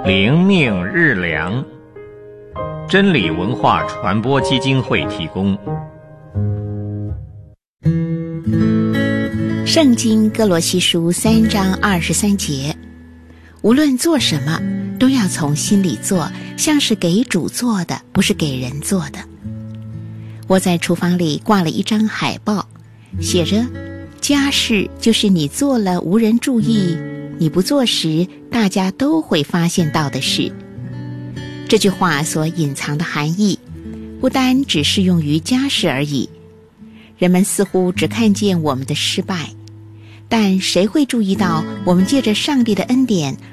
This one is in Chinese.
灵命日粮，真理文化传播基金会提供。 圣经哥罗西书3章23节，无论做什么，都要从心里做，像是给主做的，不是给人做的。我在厨房里挂了一张海报，写着家事就是你做了无人注意，你不做时大家都会发现到的事。这句话所隐藏的含义不单只适用于家事而已。人们似乎只看见我们的失败，但谁会注意到我们借着上帝的恩典